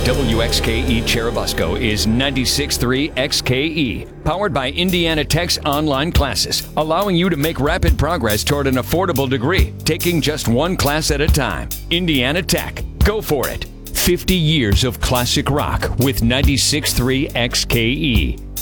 WXKE Cherubusco is 96.3 XKE, powered by Indiana Tech's online classes, allowing you to make rapid progress toward an affordable degree, taking just one class at a time. Indiana Tech. Go for it. 50 years of classic rock with 96.3 XKE.